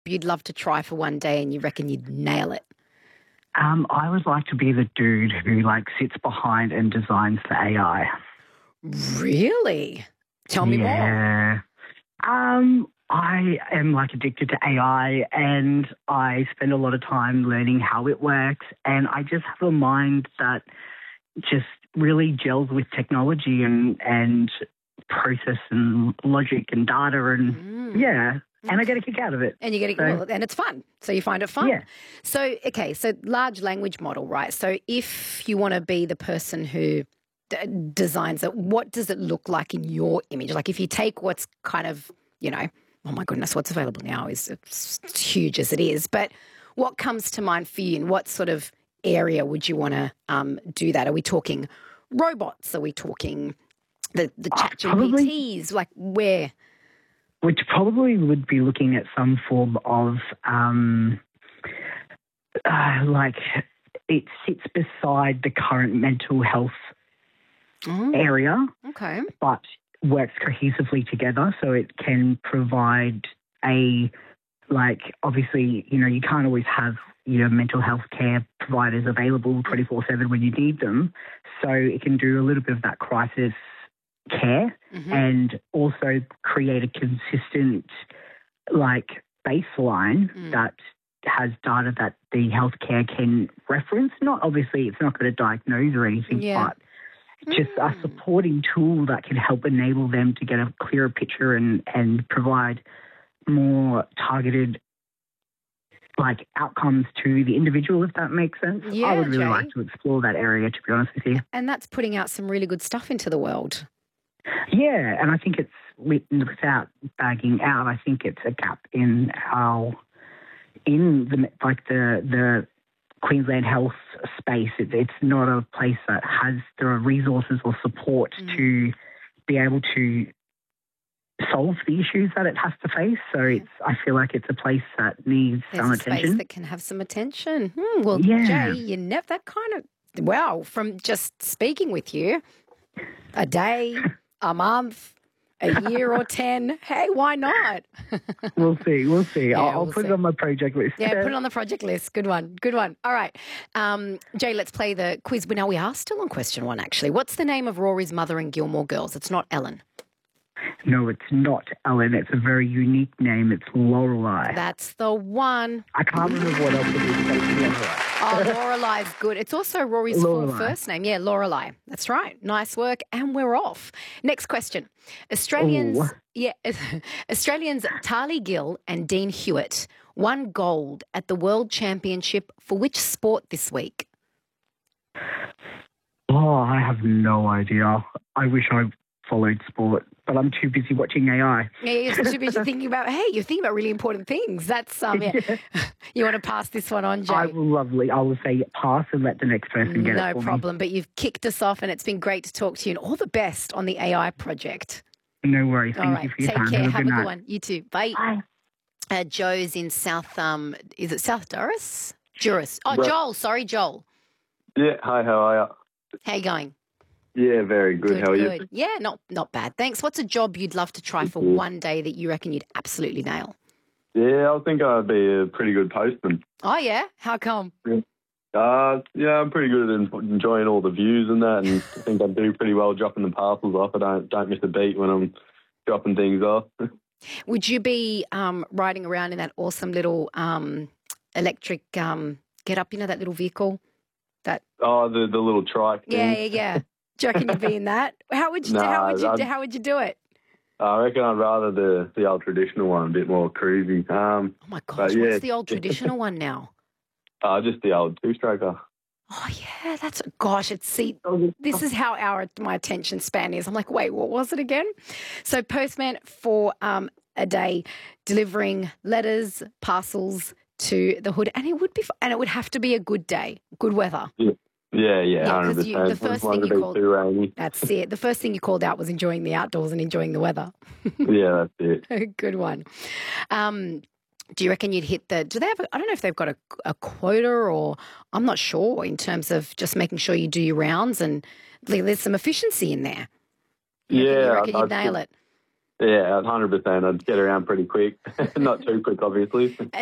you'd love to try for one day and you reckon you'd nail it? I would like to be the dude who sits behind and designs the AI. Really? Tell me more. Yeah. I am addicted to AI, and I spend a lot of time learning how it works, and I just have a mind that just really gels with technology and process and logic and data and and I get a kick out of it. And you get and it's fun. So you find it fun. Yeah. So, okay, so large language model, right? So if you want to be the person who designs it, what does it look like in your image? If you take what's kind of, oh my goodness, what's available now is it's huge as it is, but what comes to mind for you, and what sort of area would you want to do that? Are we talking robots? Are we talking the ChatGPTs? Where? Which probably would be looking at some form of it sits beside the current mental health area, okay, but works cohesively together, so it can provide obviously, you can't always have your mental health care providers available 24/7 when you need them, so it can do a little bit of that crisis care and also create a consistent baseline that has data that the healthcare can reference. Obviously it's not going to diagnose or anything, but just a supporting tool that can help enable them to get a clearer picture and provide more targeted outcomes to the individual, if that makes sense. Yeah, I would really Jay. like to explore that area, to be honest with you. And that's putting out some really good stuff into the world. Yeah, and I think it's, without bagging out, I think it's a gap in the Queensland health space. It's not a place that has the resources or support to be able to solve the issues that it has to face. So I feel like it's a place that needs some attention. Space that can have some attention. Jay, from just speaking with you, a day, a month, a year or 10, hey, why not? We'll see. Yeah, I'll put it on my project list. Yeah, put it on the project list. Good one. All right. Jay, let's play the quiz. Now, we are still on question 1, actually. What's the name of Rory's mother in Gilmore Girls? It's not Ellen. No, it's not Ellen. It's a very unique name. It's Lorelei. That's the one. I can't remember what else it is, but it's Lorelei. Oh, Lorelei's good. It's also Rory's full first name. Yeah, Lorelei. That's right. Nice work. And we're off. Next question. Australians Tali Gill and Dean Hewitt won gold at the World Championship for which sport this week? Oh, I have no idea. I wish I followed sport, but I'm too busy watching AI. Yeah, you're too busy thinking about, you're thinking about really important things. That's, You want to pass this one on, Jay? I will say pass and let the next person get it for No problem, but you've kicked us off and it's been great to talk to you, and all the best on the AI project. No worries. Thank you for your time. Take care. Have a good night. one. You too. Bye. Bye. Joe's in South, is it South Doris? Juris. Oh, Joel. Sorry, Joel. Yeah. Hi, how are you? How you going? Yeah, very good. How are you? Yeah, not bad. Thanks. What's a job you'd love to try for one day that you reckon you'd absolutely nail? Yeah, I think I'd be a pretty good postman. Oh, yeah? How come? Yeah, I'm pretty good at enjoying all the views and that, and I think I do pretty well dropping the parcels off. I don't miss a beat when I'm dropping things off. Would you be riding around in that awesome little electric get-up, that little vehicle? The little trike thing. Yeah. Do you reckon you'd be in that? How would you do it? I reckon I'd rather the old traditional one, a bit more cruisy. Oh my gosh, what's the old traditional one now? Just the old two-stroker. Oh yeah, this is how my attention span is. I'm like, wait, what was it again? So postman for a day, delivering letters, parcels to the hood, and it would have to be a good day, good weather. Yeah, 100%. The first thing you called, too rainy. That's it. The first thing you called out was enjoying the outdoors and enjoying the weather. Yeah, that's it. Good one. Do you reckon you'd hit do they have, I don't know if they've got a quota, or I'm not sure, in terms of just making sure you do your rounds and there's some efficiency in there. You reckon you'd nail it? Yeah, 100%. I'd get around pretty quick. Not too quick, obviously.